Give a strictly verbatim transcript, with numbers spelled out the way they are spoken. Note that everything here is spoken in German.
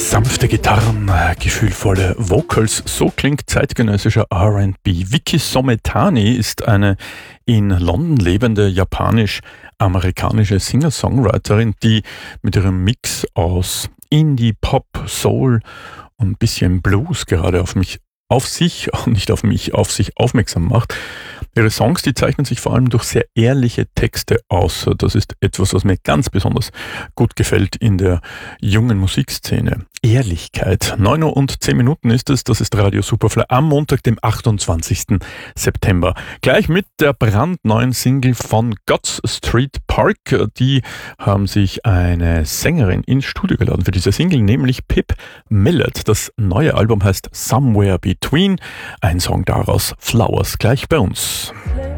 Sanfte Gitarren, gefühlvolle Vocals, so klingt zeitgenössischer R and B. Vicky Sometani ist eine in London lebende japanisch-amerikanische Singer-Songwriterin, die mit ihrem Mix aus Indie, Pop, Soul und ein bisschen Blues gerade auf mich auf sich, nicht auf mich, auf sich aufmerksam macht. Ihre Songs, die zeichnen sich vor allem durch sehr ehrliche Texte aus. Das ist etwas, was mir ganz besonders gut gefällt in der jungen Musikszene. Ehrlichkeit. neun Uhr und zehn Minuten ist es. Das ist Radio Superfly am Montag, dem achtundzwanzigsten September. Gleich mit der brandneuen Single von God's Street Park. Die haben sich eine Sängerin ins Studio geladen für diese Single, nämlich Pip Millett. Das neue Album heißt Somewhere Between. Ein Song daraus, Flowers, gleich bei uns.